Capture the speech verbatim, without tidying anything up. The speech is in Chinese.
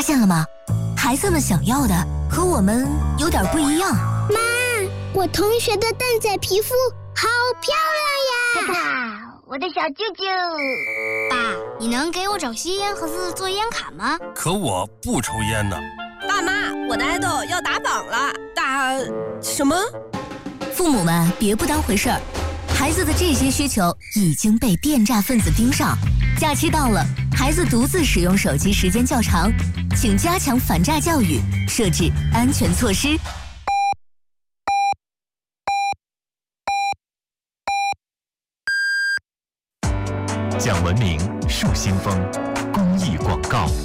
现了吗？孩子们想要的和我们有点不一样。 妈，我同学的蛋仔皮肤好漂亮呀！ 哈哈，我的小舅舅。 爸，你能给我找些烟盒子做烟卡吗？ 可我不抽烟呢。 爸妈，我的爱豆要打榜了，打什么？ 父母们别不当回事儿，孩子的这些需求已经被电诈分子盯上。假期到了，孩子独自使用手机时间较长，请加强反诈教育，设置安全措施。 讲文明树新风公益广告。